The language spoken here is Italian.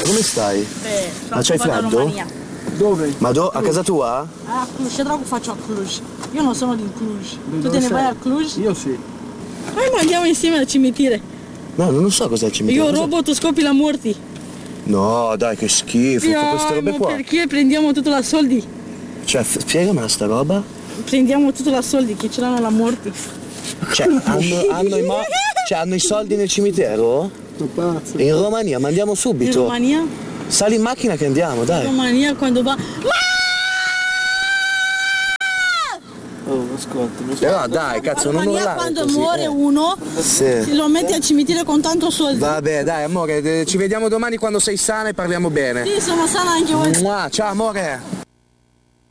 come stai? Ma c'hai freddo? Dove? Ma a casa tua? A Cluj, tra l'altro faccio a Cluj. Io non sono di Cluj. Tu te ne vai a Cluj? Io sì. Ma andiamo insieme al cimitero. No, non so cos'è il cimitero. Io rubo, tu scopi la morti. No, dai, che schifo, fa queste robe ma qua. perché prendiamo tutto la soldi? Cioè, spiegamela sta roba. Prendiamo tutto la soldi che ce l'hanno la morti. Cioè, hanno i soldi nel cimitero? Sto pazzo. In Romania, ma andiamo subito. In Romania? Sali in macchina che andiamo, dai. In Romania quando va... Oh, ascolta. Però dai, cazzo, non Romania urlare quando così, muore uno, Sì. lo metti al cimitero con tanto soldi. Vabbè, dai, amore, ci vediamo domani quando sei sana e parliamo bene. Sì, sono sana anche voi. Ciao, amore.